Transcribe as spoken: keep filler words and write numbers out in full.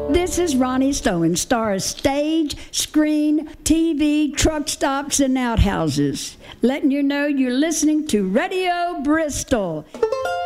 This is Ronnie Stone, star of stage, screen, T V, truck stops, and outhouses. Letting you know you're listening to Radio Bristol.